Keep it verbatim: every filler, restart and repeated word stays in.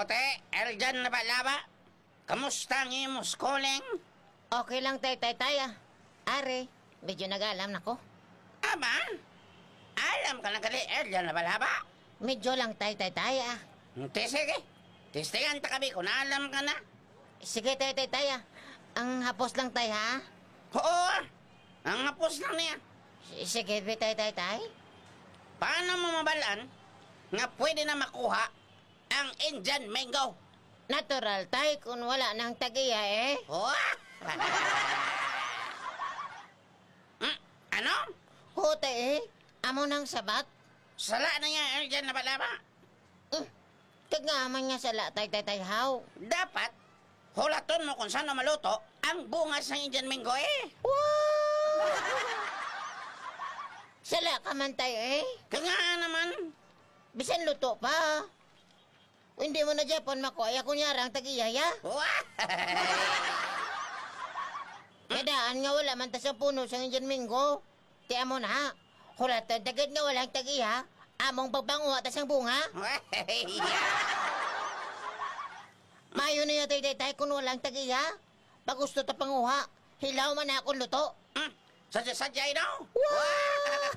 Ote, Eljan na balaba? Kamusta ang imo schooling? Okay lang, tay, tay, tay, ah. Are, medyo nag-alam na ko. Aba? Alam ka na gali, Eljan na balaba? Medyo lang, tay, tay, tay, ah. Hindi, sige. Tistingan ta kami kung alam ka na. Sige, tay, tay, tay, ah. Ang hapos lang, tay, ha? Oo, ang hapos lang niya. S- Sige, be, tay, tay, tay. Paano mo mabalaan nga pwede na makuha ang Indian mango? Natural, tay, kung wala nang tagiya, eh. Oh? hmm? Ano? Hote, eh. Amo nang sabat. Sala na niya, Eljan na balaba? Uh, Kagaman nga sala, tay, tay, tay, how? Dapat, hulaton mo kung saan na maluto ang bungas ng Indian mango eh. Wow! Sala ka man, tay, eh. Kaya naman. Bisan luto pa. Kung hindi mo na Japon makuha, kunyara ang tagiyaya. Kadaan nga wala man ta sa puno sa Indian Mingo. Ti amo na. Hulaton, dagad nga walang tagiya. Among pagbanguha ta sang bunga. Mayo na yung tay-tay kung walang tagiya. Pag gusto ta panguha, hilaw man na akong luto. Hmm, sadya-sadya ino. Wow!